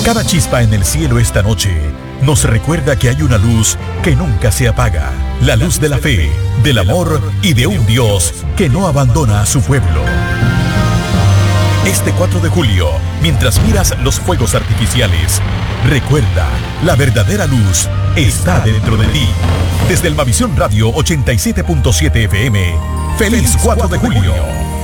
Cada chispa en el cielo esta noche nos recuerda que hay una luz que nunca se apaga. La luz de la fe, del amor y de un Dios que no abandona a su pueblo. Este 4 de julio, mientras miras los fuegos artificiales, recuerda, la verdadera luz está dentro de ti. Desde el Mavisión Radio 87.7 FM, ¡feliz 4 de julio!